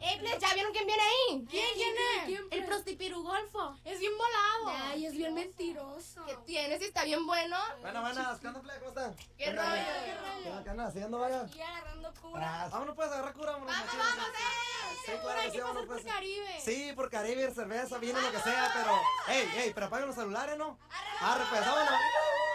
¿Ya vieron quién viene ahí? ¿Quién es? El prostipirugolfo. Es bien volado. Ay, es bien mentiroso. ¿Qué tienes? ¿Está bien bueno? Buenas, ¿qué onda, plebe? ¿Cómo están? ¿Qué rollo? ¿Qué andas haciendo, vaya? Aquí agarrando cura. Vámonos, pues, agarrar cura, vámonos. ¡Vamos, machín. vamos, Sí, Por claro ahí que sí, que vámonos, pasar por pues. Caribe. Sí, por Caribe, cerveza, vino, lo que sea, pero... Ey, pero apaguen los celulares, ¿no? Arre, pues, vámonos.